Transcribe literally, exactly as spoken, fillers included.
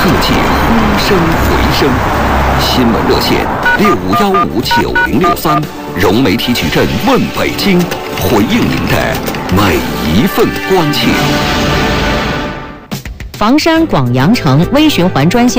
界呼声回声。新闻热线六五幺五九零六三，融媒体矩阵问北京，回应您的每一份关切。 房山广阳城微循环专线